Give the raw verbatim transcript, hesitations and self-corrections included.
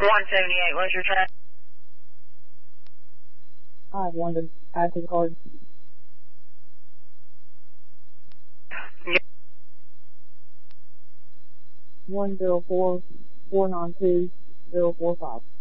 one seventy-eight, what's your track? I have one to add to the card. One zero four four nine two zero four five.